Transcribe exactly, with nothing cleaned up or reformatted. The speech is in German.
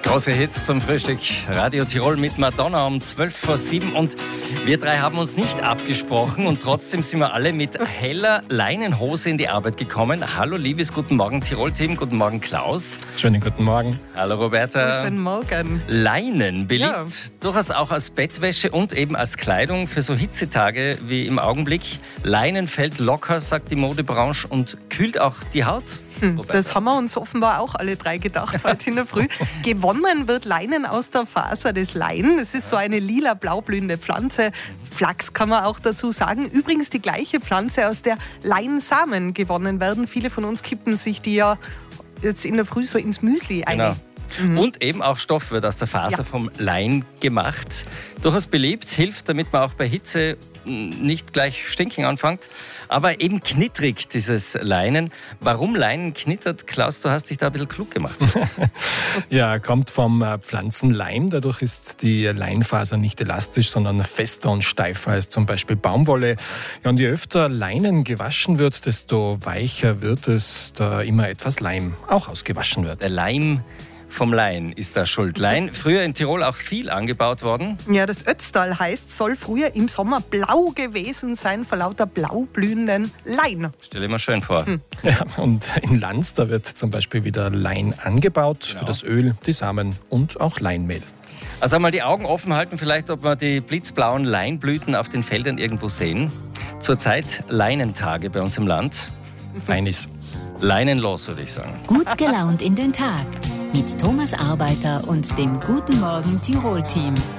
Große Hits zum Frühstück. Radio Tirol mit Madonna um zwölf vor sieben. Und wir drei haben uns nicht abgesprochen und trotzdem sind wir alle mit heller Leinenhose in die Arbeit gekommen. Hallo liebes Guten Morgen Tirol-Team. Guten Morgen Klaus. Schönen guten Morgen. Hallo Roberta. Guten Morgen. Leinen beliebt Ja. durchaus auch als Bettwäsche und eben als Kleidung für so Hitzetage wie im Augenblick. Leinen fällt locker, sagt die Modebranche, und kühlt auch die Haut. Hm, das haben wir uns offenbar auch alle drei gedacht heute in der Früh. Gewonnen wird Leinen aus der Faser des Lein. Das ist so eine lila-blau blühende Pflanze. Flachs kann man auch dazu sagen. Übrigens die gleiche Pflanze, aus der Leinsamen gewonnen werden. Viele von uns kippen sich die ja jetzt in der Früh so ins Müsli ein. Genau. Mhm. Und eben auch Stoff wird aus der Faser Ja. vom Lein gemacht. Durchaus beliebt, hilft, damit man auch bei Hitze nicht gleich stinken anfängt. Aber eben knittrig, dieses Leinen. Warum Leinen knittert, Klaus, du hast dich da ein bisschen klug gemacht. Ja, kommt vom äh, Pflanzenleim. Dadurch ist die Leinfaser nicht elastisch, sondern fester und steifer als zum Beispiel Baumwolle. Ja, und je öfter Leinen gewaschen wird, desto weicher wird es, da immer etwas Leim auch ausgewaschen wird. Der Leim vom Lein ist da schuld. Lein, früher in Tirol auch viel angebaut worden. Ja, das Ötztal heißt, soll früher im Sommer blau gewesen sein, vor lauter blau blühenden Lein. Stell dir mal schön vor. Hm. Ja, und in Lanz, da wird zum Beispiel wieder Lein angebaut, Genau. für das Öl, die Samen und auch Leinmehl. Also einmal die Augen offen halten, vielleicht ob wir die blitzblauen Leinblüten auf den Feldern irgendwo sehen. Zurzeit Leinentage bei uns im Land. Feines. Leinenlos, würde ich sagen. Gut gelaunt in den Tag mit Thomas Arbeiter und dem Guten Morgen Tirol-Team.